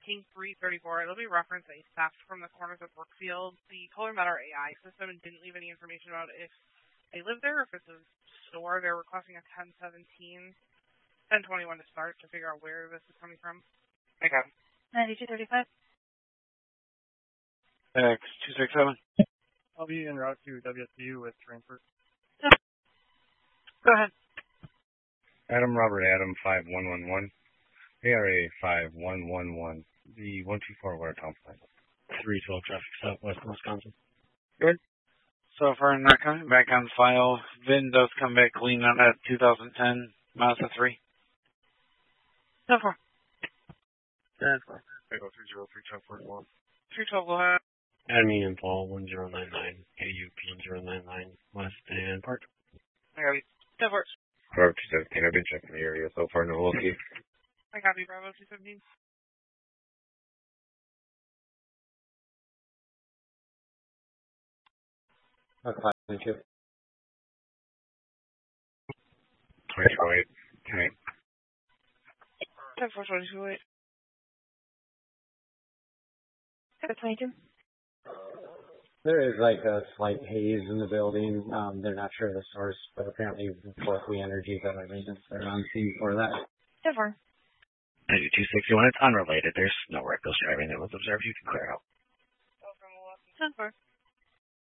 King 334. It'll be referenced a theft from the corners of Brookfield. The Color Matter AI system didn't leave any information about if they live there, if it's a store. They're requesting a 1021 to start to figure out where this is coming from. Okay. 9235. X267. I'll be en route to WSU with transfer. Go ahead. Adam Robert Adam 5111. ARA 5111. The 124 where Tom flight. 312 traffic southwest Wisconsin. Good. So far, not coming back on file. VIN does come back clean on that 2010 Mazda 3. So far. That's fine. I go 303 312, go ahead. Enemy and Paul 1099, AUP 099, West and Park. I got it. Go for it. Bravo 217. I've been checking the area so far. No lucky. I copy, Bravo 217. Thank you. 2208. 10-8. 10-4-22-8. 22. There is like a slight haze in the building. They're not sure of the source, but apparently Berkeley Energy got a maintenance there on scene for that. 4. 261, it's unrelated. There's no reckless driving that was observed. You can clear out. 10-4.